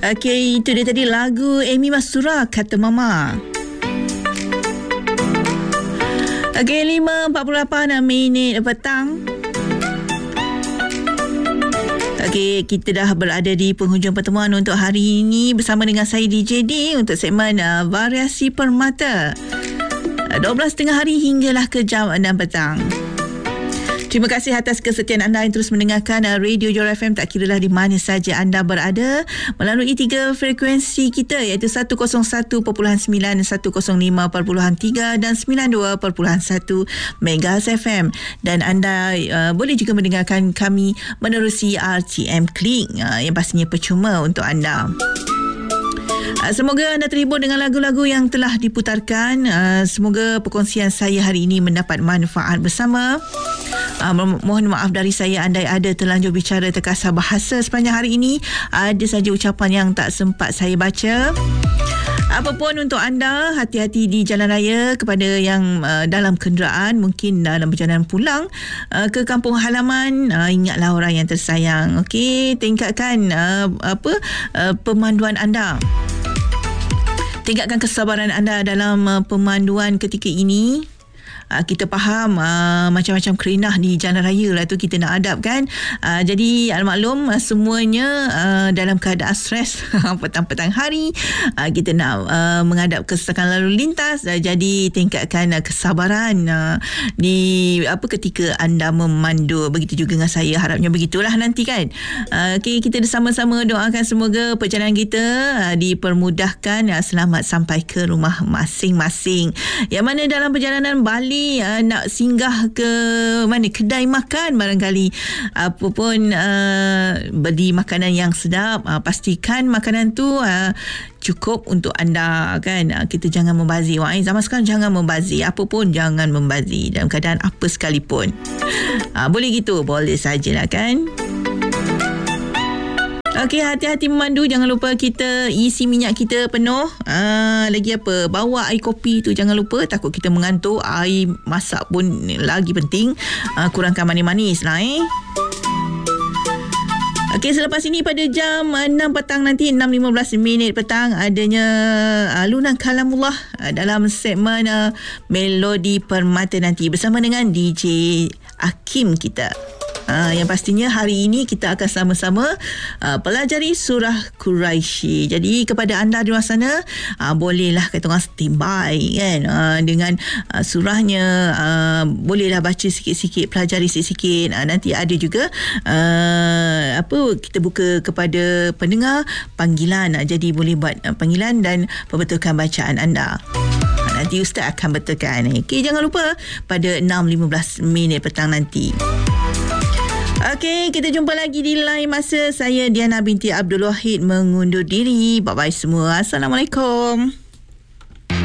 Okey, itu dia tadi lagu Amy Mastura, Kata Mama. Okey, 5.48 minit petang. Okey, kita dah berada di penghujung pertemuan untuk hari ini bersama dengan saya DJ D untuk segmen Variasi Permata. 12.30 hari hinggalah ke jam 6 petang. Terima kasih atas kesetiaan anda yang terus mendengarkan Radio Johor FM, tak kiralah di mana saja anda berada, melalui 3 frekuensi kita iaitu 101.9, 105.3 dan 92.1 MHz FM. Dan anda boleh juga mendengarkan kami menerusi RTM Klik yang pastinya percuma untuk anda. Semoga anda terhibur dengan lagu-lagu yang telah diputarkan. Semoga perkongsian saya hari ini mendapat manfaat bersama. Mohon maaf dari saya andai ada terlanjur bicara terkasar bahasa sepanjang hari ini. Ada saja ucapan yang tak sempat saya baca. Apapun untuk anda, hati-hati di jalan raya. Kepada yang dalam kenderaan, mungkin dalam perjalanan pulang ke kampung halaman, ingatlah orang yang tersayang. Okey, tingkatkan pemanduan anda. Tingkatkan kesabaran anda dalam pemanduan ketika ini. Kita faham macam-macam kerenah di jalan raya lah tu kita nak hadap kan. Jadi maklum semuanya dalam keadaan stres petang-petang hari. Kita nak menghadap kesesakan lalu lintas. Jadi tingkatkan kesabaran di ketika anda memandu. Begitu juga dengan saya, harapnya begitulah nanti kan. Okay, kita sama-sama doakan semoga perjalanan kita dipermudahkan, selamat sampai ke rumah masing-masing. Yang mana dalam perjalanan balik nak singgah ke mana kedai makan, barangkali apapun beli makanan yang sedap, pastikan makanan tu cukup untuk anda kan. Kita jangan membazir. Zaman sekarang jangan membazir, apa pun jangan membazir dalam keadaan apa sekalipun. Boleh gitu, boleh sajalah kan. Okey, hati-hati memandu. Jangan lupa kita isi minyak kita penuh. Lagi apa? Bawa air kopi tu jangan lupa. Takut kita mengantuk. Air masak pun lagi penting. Kurangkan manis-manis lah Okey, selepas ini pada jam 6 petang nanti, 6.15 minit petang, adanya Lunan Kalamullah dalam segmen Melodi Permata nanti bersama dengan DJ Hakim kita. Yang pastinya hari ini kita akan sama-sama pelajari surah Quraisy. Jadi kepada anda di luar sana, bolehlah kata orang standby kan, dengan surahnya, bolehlah baca sikit-sikit, pelajari sikit-sikit. Nanti ada juga kita buka kepada pendengar panggilan. Jadi boleh buat panggilan dan perbetulkan bacaan anda. Nanti Ustaz akan betulkan. Okey, jangan lupa pada 6.15 minit petang nanti. Okey, kita jumpa lagi di lain masa. Saya Diana binti Abdul Wahid mengundur diri. Bye-bye semua. Assalamualaikum.